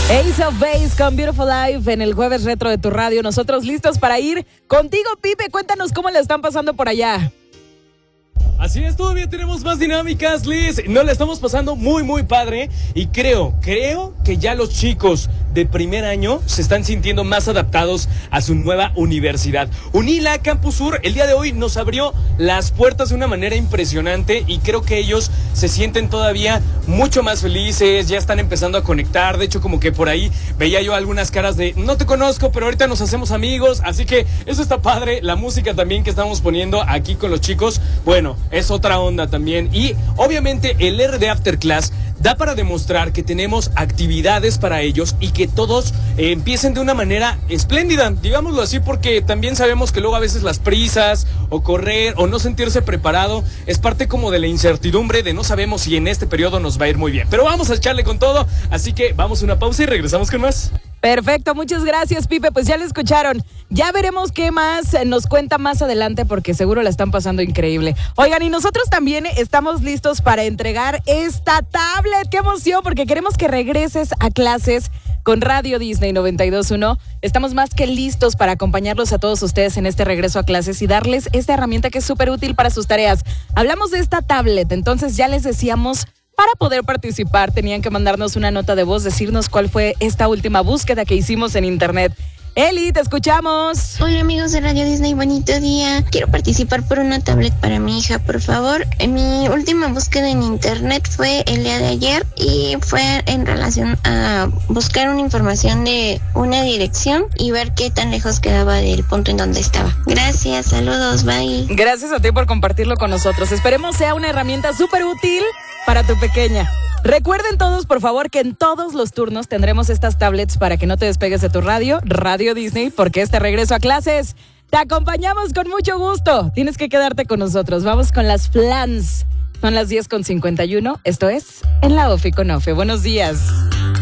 Ace of Base con Beautiful Life en el jueves retro de tu radio. Nosotros listos para ir contigo, Pipe. Cuéntanos cómo le están pasando por allá. Así es, todavía tenemos más dinámicas, Liz. Nos la estamos pasando muy padre. Y creo que ya los chicos de primer año se están sintiendo más adaptados a su nueva universidad. UNILA Campus Sur el día de hoy nos abrió las puertas de una manera impresionante y creo que ellos se sienten todavía mucho más felices, ya están empezando a conectar. De hecho, como que por ahí veía yo algunas caras de no te conozco, pero ahorita nos hacemos amigos. Así que eso está padre. La música también que estamos poniendo aquí con los chicos, bueno, es otra onda también. Y obviamente el RD After Class da para demostrar que tenemos actividades para ellos y que todos empiecen de una manera espléndida, digámoslo así, porque también sabemos que luego a veces las prisas o correr o no sentirse preparado es parte como de la incertidumbre de no sabemos si en este periodo nos va a ir muy bien. Pero vamos a echarle con todo, así que vamos a una pausa y regresamos con más. Perfecto, muchas gracias, Pipe. Pues ya lo escucharon. Ya veremos qué más nos cuenta más adelante porque seguro la están pasando increíble. Oigan, y nosotros también estamos listos para entregar esta tablet. ¡Qué emoción! Porque queremos que regreses a clases con Radio Disney 92.1. Estamos más que listos para acompañarlos a todos ustedes en este regreso a clases y darles esta herramienta que es súper útil para sus tareas. Hablamos de esta tablet, entonces ya les decíamos... Para poder participar tenían que mandarnos una nota de voz, decirnos cuál fue esta última búsqueda que hicimos en internet. Eli, te escuchamos. Hola amigos de Radio Disney, bonito día. Quiero participar por una tablet para mi hija, por favor. Mi última búsqueda en internet fue el día de ayer y fue en relación a buscar una información de una dirección y ver qué tan lejos quedaba del punto en donde estaba. Gracias, saludos, bye. Gracias a ti por compartirlo con nosotros. Esperemos sea una herramienta súper útil para tu pequeña. Recuerden todos, por favor, que en todos los turnos tendremos estas tablets para que no te despegues de tu radio, Radio Disney, porque este regreso a clases te acompañamos con mucho gusto. Tienes que quedarte con nosotros. Vamos con las Flans. Son las 10:51. Esto es En la Ofi con Ofe. Buenos días.